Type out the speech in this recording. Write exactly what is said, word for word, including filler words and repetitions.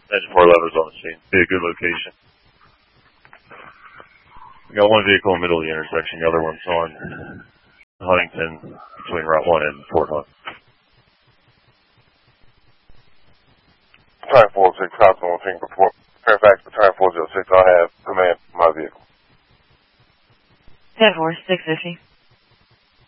Engine four eleven is on the scene. Be a good location. We got one vehicle in the middle of the intersection. The other one's on Huntington between Route one and Fort Hunt. Battalion four oh six, Thompson on scene report. Fairfax, Battalion four oh six, I have command of my vehicle. ten four, six fifty.